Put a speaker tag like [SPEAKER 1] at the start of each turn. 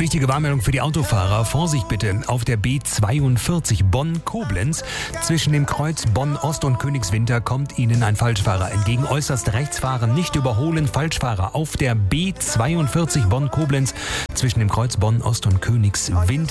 [SPEAKER 1] Wichtige Warnmeldung für die Autofahrer. Vorsicht bitte auf der B42 Bonn-Koblenz. Zwischen dem Kreuz Bonn-Ost und Königswinter kommt Ihnen ein Falschfahrer entgegen. Äußerst rechts fahren, nicht überholen. Falschfahrer auf der B42 Bonn-Koblenz. Zwischen dem Kreuz Bonn-Ost und Königswinter.